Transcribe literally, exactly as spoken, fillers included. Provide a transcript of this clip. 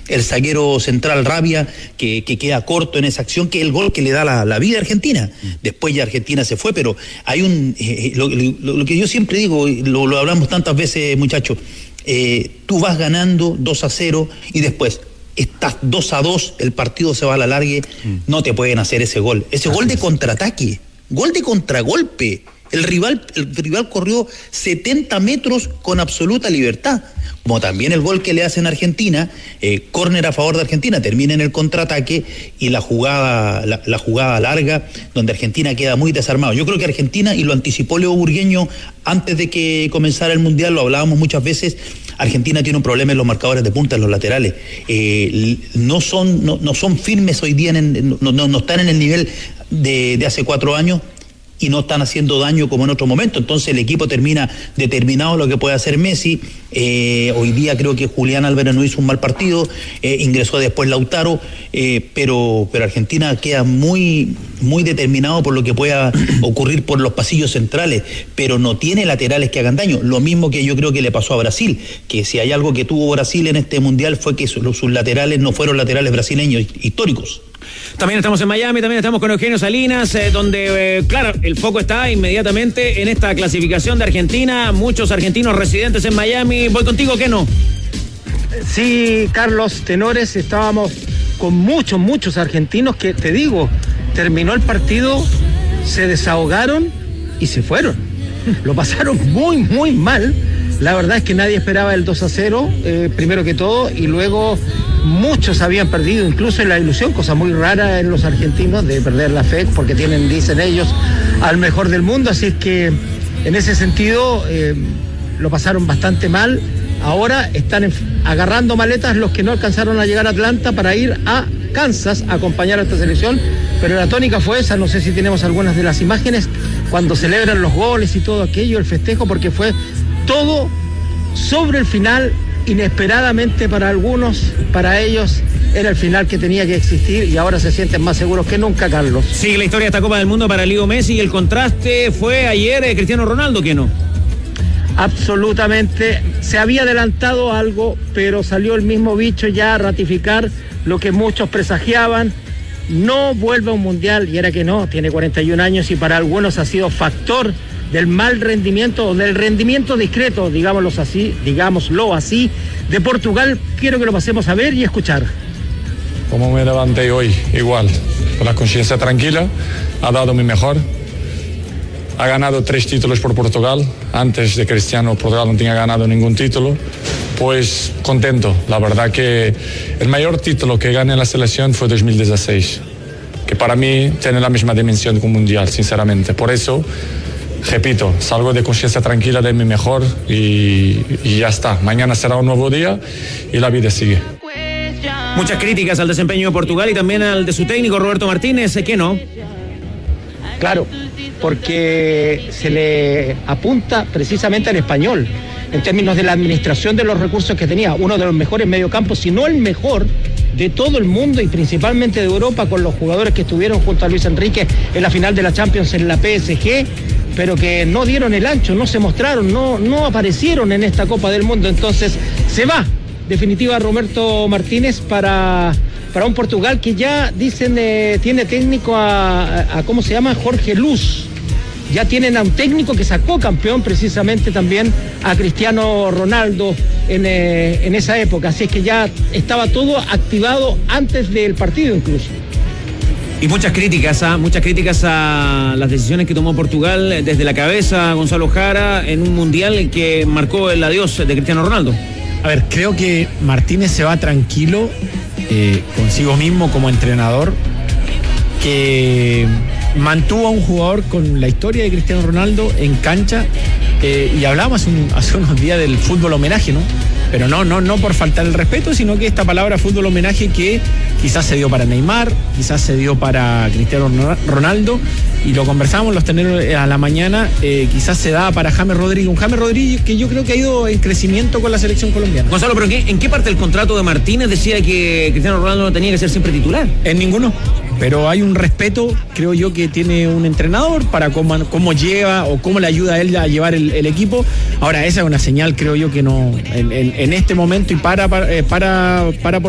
el zaguero central Rabia, que, que queda corto en esa acción, que es el gol que le da la, la vida a Argentina. Después ya Argentina se fue, pero hay un... Eh, lo, lo, lo que yo siempre digo, lo, lo hablamos tantas veces, muchachos, eh, tú vas ganando dos a cero y después estás dos a dos, el partido se va a la largue, mm. no te pueden hacer ese gol. Ese Así gol de es. contraataque, gol de contragolpe. El rival, el rival corrió setenta metros con absoluta libertad, como también el gol que le hacen a Argentina, eh, córner a favor de Argentina, termina en el contraataque y la jugada, la, la jugada larga, donde Argentina queda muy desarmado. Yo creo que Argentina, y lo anticipó Leo Burgueño antes de que comenzara el Mundial, lo hablábamos muchas veces, Argentina tiene un problema en los marcadores de punta, en los laterales. Eh, no son, no, no son firmes hoy día, en, no, no, no están en el nivel de, de hace cuatro años, y no están haciendo daño como en otro momento. Entonces el equipo termina determinado lo que puede hacer Messi. Eh, hoy día creo que Julián Álvarez no hizo un mal partido, eh, ingresó después Lautaro, eh, pero, pero Argentina queda muy, muy determinado por lo que pueda ocurrir por los pasillos centrales, pero no tiene laterales que hagan daño. Lo mismo que yo creo que le pasó a Brasil, que si hay algo que tuvo Brasil en este Mundial fue que sus, sus laterales no fueron laterales brasileños históricos. También estamos en Miami, también estamos con Eugenio Salinas, eh, donde, eh, claro, el foco está inmediatamente en esta clasificación de Argentina. Muchos argentinos residentes en Miami. Voy contigo, ¿qué no? Sí, Carlos, tenores, estábamos con muchos, muchos argentinos que, te digo, terminó el partido, se desahogaron y se fueron. Lo pasaron muy, muy mal. La verdad es que nadie esperaba el dos a cero, eh, primero que todo, y luego muchos habían perdido incluso en la ilusión, cosa muy rara en los argentinos, de perder la fe, porque tienen, dicen ellos, al mejor del mundo. Así es que en ese sentido eh, lo pasaron bastante mal. Ahora están en, agarrando maletas los que no alcanzaron a llegar a Atlanta para ir a Kansas a acompañar a esta selección, pero la tónica fue esa. No sé si tenemos algunas de las imágenes cuando celebran los goles y todo aquello, el festejo, porque fue todo sobre el final, inesperadamente para algunos, para ellos era el final que tenía que existir y ahora se sienten más seguros que nunca, Carlos. Sigue la historia de esta Copa del Mundo para Leo Messi y el contraste fue ayer de Cristiano Ronaldo, ¿qué no? Absolutamente, se había adelantado algo, pero salió el mismo bicho ya a ratificar lo que muchos presagiaban. No vuelve a un mundial, y era que no, tiene cuarenta y un años y para algunos ha sido factor del mal rendimiento o del rendimiento discreto, digámoslo así, digámoslo así, de Portugal. Quiero que lo pasemos a ver y escuchar. Como me levanté hoy, igual, con la conciencia tranquila, ha dado mi mejor. Ha ganado tres títulos por Portugal. Antes de Cristiano, Portugal no tenía ganado ningún título. Pues contento. La verdad que el mayor título que gané en la selección fue dos mil dieciséis, que para mí tiene la misma dimensión que un mundial, sinceramente. Por eso, repito, salgo de conciencia tranquila, de mi mejor y, y ya está. Mañana será un nuevo día y la vida sigue. Muchas críticas al desempeño de Portugal y también al de su técnico Roberto Martínez, ¿qué no? Claro, porque se le apunta precisamente al español, en términos de la administración de los recursos que tenía, uno de los mejores mediocampos, si no el mejor de todo el mundo y principalmente de Europa, con los jugadores que estuvieron junto a Luis Enrique en la final de la Champions en la P S G, pero que no dieron el ancho, no se mostraron, no, no aparecieron en esta Copa del Mundo. Entonces se va definitiva Roberto Martínez para... para un Portugal que ya dicen eh, tiene técnico a, a, a, ¿cómo se llama? Jorge Luz. Ya tienen a un técnico que sacó campeón precisamente también a Cristiano Ronaldo en, eh, en esa época. Así es que ya estaba todo activado antes del partido incluso. Y muchas críticas, ¿eh? muchas críticas a las decisiones que tomó Portugal desde la cabeza Gonzalo Jara en un mundial que marcó el adiós de Cristiano Ronaldo. A ver, creo que Martínez se va tranquilo eh, consigo mismo como entrenador, que mantuvo a un jugador con la historia de Cristiano Ronaldo en cancha, eh, y hablábamos hace, un, hace unos días del fútbol homenaje, ¿no? Pero no, no, no por faltar el respeto, sino que esta palabra fútbol homenaje que quizás se dio para Neymar, quizás se dio para Cristiano Ronaldo, y lo conversamos los tener a la mañana, eh, quizás se da para James Rodríguez, un James Rodríguez que yo creo que ha ido en crecimiento con la selección colombiana. Gonzalo, ¿pero en qué, en qué parte del contrato de Martínez decía que Cristiano Ronaldo no tenía que ser siempre titular? En ninguno. Pero hay un respeto, creo yo, que tiene un entrenador para cómo, cómo lleva o cómo le ayuda a él a llevar el, el equipo. Ahora, esa es una señal, creo yo, que no en, en, en este momento y para para, para, para